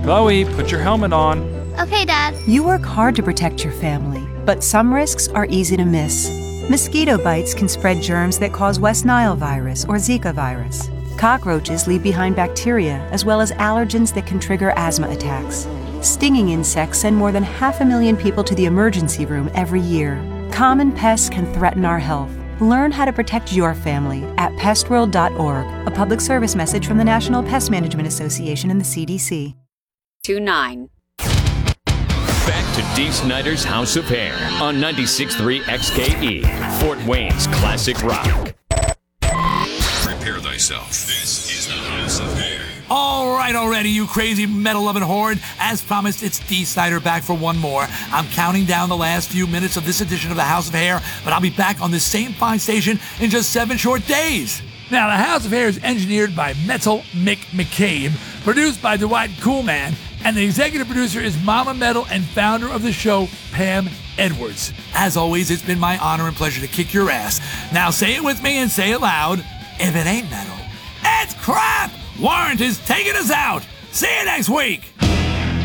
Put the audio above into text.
Chloe, put your helmet on. Okay, Dad. You work hard to protect your family, but some risks are easy to miss. Mosquito bites can spread germs that cause West Nile virus or Zika virus. Cockroaches leave behind bacteria as well as allergens that can trigger asthma attacks. Stinging insects send more than 500,000 people to the emergency room every year. Common pests can threaten our health. Learn how to protect your family at pestworld.org, a public service message from the National Pest Management Association and the CDC. 29. Back to Dee Snider's House of Hair on 96.3 XKE, Fort Wayne's classic rock. Prepare thyself. This is the House of Hair. All right already, you crazy metal-loving horde. As promised, it's Dee Snider back for one more. I'm counting down the last few minutes of this edition of the House of Hair, but I'll be back on this same fine station in just 7 short days. Now, the House of Hair is engineered by Metal Mick McCabe, produced by Dwight Coolman, and the executive producer is Mama Metal and founder of the show, Pam Edwards. As always, it's been my honor and pleasure to kick your ass. Now say it with me and say it loud. If it ain't metal, it's crap! Warrant is taking us out. See you next week.